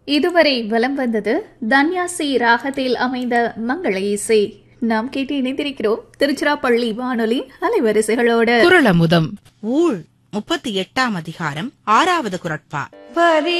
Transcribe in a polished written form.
இதுவரை வலம் வந்தது தன்யாசி ராகத்தில் அமைந்த மங்கள இசை. நாம் கேட்டு இணைந்திருக்கிறோம் திருச்சிராப்பள்ளி வானொலி அலைவரிசைகளோடு. குறளமுதம் ஊழ் 38ஆம் அதிகாரம் 6வது குறட்பா.